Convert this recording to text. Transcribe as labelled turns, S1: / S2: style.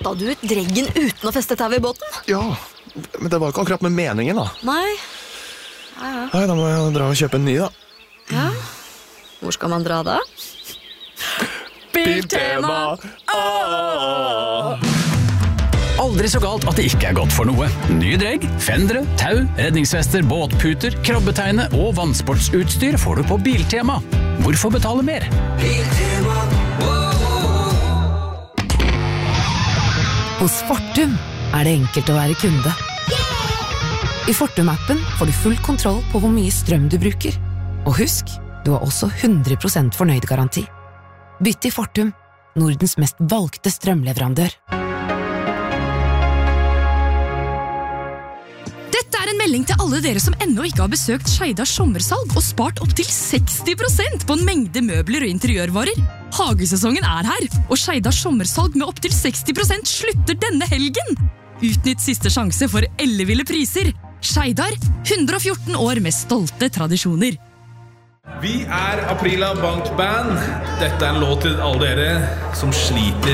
S1: Kastet du ut dreggen uten å feste tau I båten?
S2: Ja, men det var ikke akkurat med meningen da.
S1: Nei.
S2: Nei, da må jeg dra og kjøpe en ny da.
S1: Ja. Hvor skal man dra da? Biltema!
S3: Aldri så galt at det ikke godt for noe. Nye dregg, fendere, tau, redningsvester, båtputer, krabbeteine og vannsportsutstyr får du på Biltema. Hvorfor betale mer? Biltema.
S4: Hos Fortum det enkelt å være kunde. I Fortum-appen får du full kontroll på hvor mye strøm du bruker. Og husk, du har også 100% fornøyd-garanti. Bytt til Fortum, Nordens mest valgte strømleverandør.
S5: Dette en melding til alle dere som ennå ikke har besøkt Skeidars sommersalg og spart opp til 60% på en mengde møbler og interiørvarer. Hagesesongen her, og Skeidars sommersalg med opp til 60% slutter denne helgen. Utnytt siste sjanse for elleville priser. Skeidar, 114 år med stolte tradisjoner.
S6: Vi Aprila Bank Band. Dette en låt til alle dere som sliter